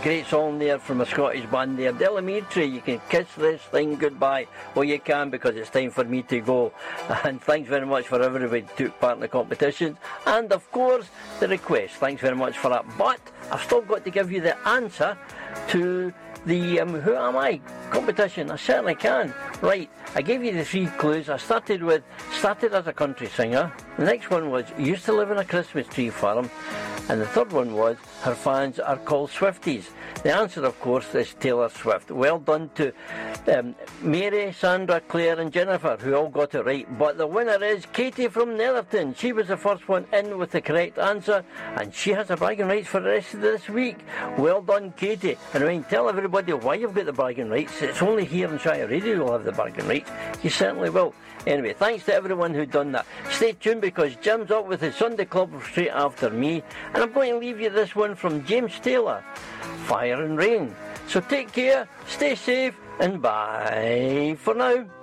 great song there from a Scottish band there, Delamitri. You can kiss this thing goodbye. Well, you can, because it's time for me to go. And thanks very much for everybody who took part in the competition. And, of course, the request. Thanks very much for that. But I've still got to give you the answer to the Who Am I competition. I certainly can. Right, I gave you the 3 clues. I started as a country singer. The next one was used to live in a Christmas tree farm. And the third one was her fans are called Swifties. The answer, of course, is Taylor Swift. Well done to Mary, Sandra, Claire and Jennifer, who all got it right. But the winner is Katie from Netherton. She was the first one in with the correct answer, and she has the bragging rights for the rest of this week. Well done, Katie. And I mean, tell everybody why you've got the bragging rights. It's only here in Shire Radio you'll have the bragging rights. You certainly will. Anyway, thanks to everyone who done that. Stay tuned, because Jim's up with the Sunday Club straight after me, and I'm going to leave you this one from James Taylor, Fire and Rain. So take care, stay safe, and bye for now.